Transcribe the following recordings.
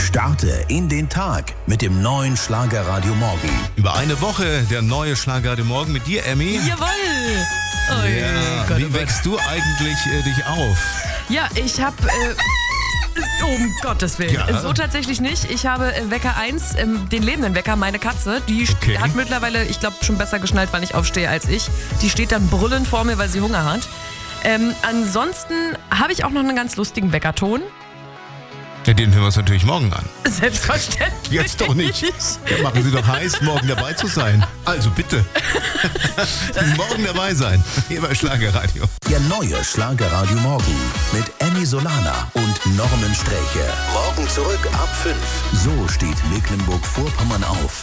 Starte in den Tag mit dem neuen Schlagerradio Morgen. Über eine Woche der neue Schlagerradio Morgen mit dir, Emmy. Jawohl! Ja, wie wächst du eigentlich dich auf? Ja, ich habe... um Gottes Willen. Ja. So tatsächlich nicht. Ich habe Wecker 1, den lebenden Wecker, meine Katze. Die hat mittlerweile, ich glaube, schon besser geschnallt, wann ich aufstehe als ich. Die steht dann brüllend vor mir, weil sie Hunger hat. Ansonsten habe ich auch noch einen ganz lustigen Weckerton. Ja, den hören wir uns natürlich morgen an. Selbstverständlich. Jetzt doch nicht. Ja, machen Sie doch heiß, morgen dabei zu sein. Also bitte. Morgen dabei sein. Hier bei Schlagerradio. Der neue Schlagerradio Morgen mit Emmy Solana und Norman Sträche. Morgen zurück ab 5. So steht Mecklenburg-Vorpommern auf.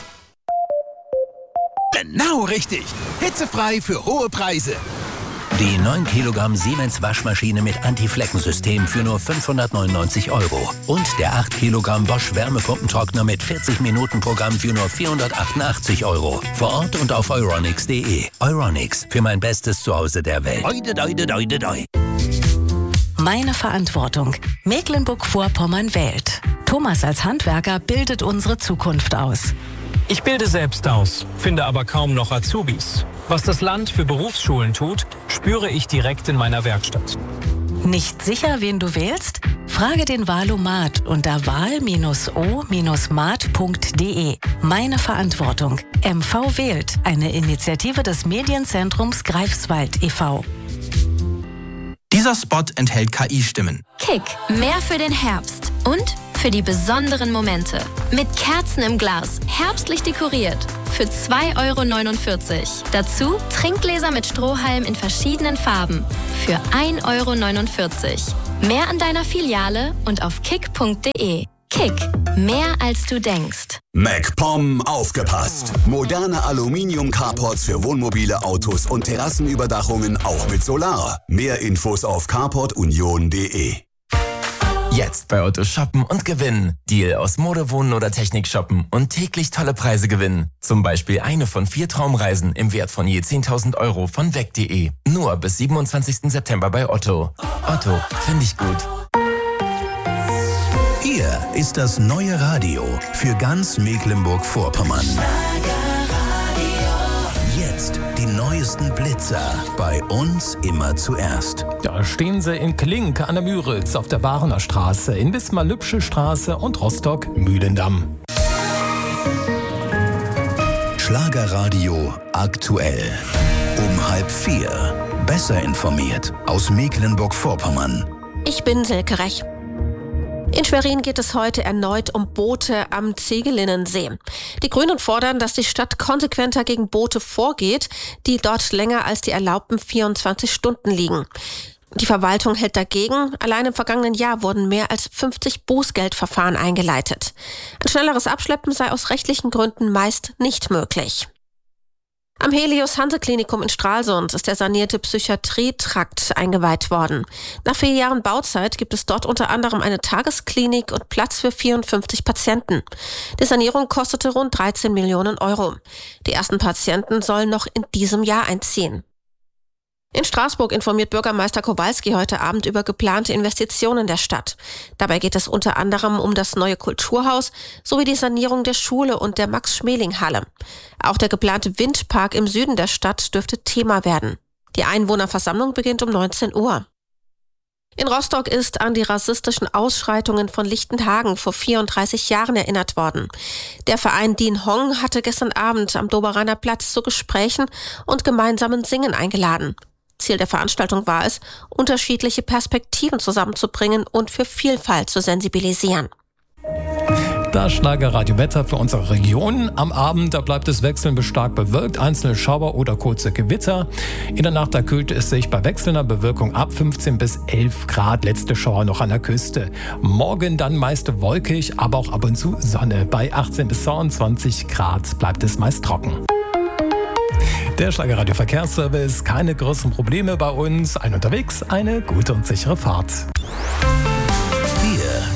Genau richtig. Hitzefrei für hohe Preise. Die 9 Kilogramm Siemens Waschmaschine mit Anti-Flecken-System für nur 599 €. Und der 8 Kilogramm Bosch Wärmepumpentrockner mit 40-Minuten-Programm für nur 488 €. Vor Ort und auf euronics.de. Euronics, für mein bestes Zuhause der Welt. Doi. Meine Verantwortung. Mecklenburg-Vorpommern wählt. Thomas als Handwerker bildet unsere Zukunft aus. Ich bilde selbst aus, finde aber kaum noch Azubis. Was das Land für Berufsschulen tut, spüre ich direkt in meiner Werkstatt. Nicht sicher, wen du wählst? Frage den Wahlomat unter wahl-o-mat.de. Meine Verantwortung. MV wählt, eine Initiative des Medienzentrums Greifswald e.V. Dieser Spot enthält KI-Stimmen. Kick, mehr für den Herbst und für die besonderen Momente. Mit Kerzen im Glas, herbstlich dekoriert. Für 2,49 €. Dazu Trinkgläser mit Strohhalm in verschiedenen Farben. Für 1,49 €. Mehr an deiner Filiale und auf kick.de. Kick, mehr als du denkst. MacPom aufgepasst. Moderne Aluminium-Carports für Wohnmobile, Autos und Terrassenüberdachungen auch mit Solar. Mehr Infos auf carportunion.de. Jetzt bei Otto shoppen und gewinnen. Deal aus Mode, Wohnen oder Technik shoppen und täglich tolle Preise gewinnen. Zum Beispiel eine von 4 Traumreisen im Wert von je 10.000 € von weg.de. Nur bis 27. September bei Otto. Otto, finde ich gut. Hier ist das neue Radio für ganz Mecklenburg-Vorpommern. Jetzt die neuesten Blitzer. Bei uns immer zuerst. Da stehen sie in Klink an der Müritz, auf der Warner Straße, in Wismar-Lübsche Straße und Rostock-Mühlendamm. Schlagerradio aktuell. Um 3:30. Besser informiert aus Mecklenburg-Vorpommern. Ich bin Silke Rech. In Schwerin geht es heute erneut um Boote am Zegelinnensee. Die Grünen fordern, dass die Stadt konsequenter gegen Boote vorgeht, die dort länger als die erlaubten 24 Stunden liegen. Die Verwaltung hält dagegen. Allein im vergangenen Jahr wurden mehr als 50 Bußgeldverfahren eingeleitet. Ein schnelleres Abschleppen sei aus rechtlichen Gründen meist nicht möglich. Am Helios-Hanse-Klinikum in Stralsund ist der sanierte Psychiatrietrakt eingeweiht worden. Nach 4 Jahren Bauzeit gibt es dort unter anderem eine Tagesklinik und Platz für 54 Patienten. Die Sanierung kostete rund 13 Millionen €. Die ersten Patienten sollen noch in diesem Jahr einziehen. In Straßburg informiert Bürgermeister Kowalski heute Abend über geplante Investitionen der Stadt. Dabei geht es unter anderem um das neue Kulturhaus sowie die Sanierung der Schule und der Max-Schmeling-Halle. Auch der geplante Windpark im Süden der Stadt dürfte Thema werden. Die Einwohnerversammlung beginnt um 19 Uhr. In Rostock ist an die rassistischen Ausschreitungen von Lichtenhagen vor 34 Jahren erinnert worden. Der Verein Din Hong hatte gestern Abend am Doberaner Platz zu Gesprächen und gemeinsamen Singen eingeladen. Ziel der Veranstaltung war es, unterschiedliche Perspektiven zusammenzubringen und für Vielfalt zu sensibilisieren. Das Schlagerradio-Wetter für unsere Region. Am Abend, da bleibt es wechselnd bis stark bewölkt, einzelne Schauer oder kurze Gewitter. In der Nacht, da kühlt es sich bei wechselnder Bewölkung ab 15 bis 11 Grad. Letzte Schauer noch an der Küste. Morgen dann meist wolkig, aber auch ab und zu Sonne. Bei 18 bis 22 Grad bleibt es meist trocken. Der Schlagerradio-Verkehrsservice, keine größeren Probleme bei uns. Ein unterwegs, eine gute und sichere Fahrt.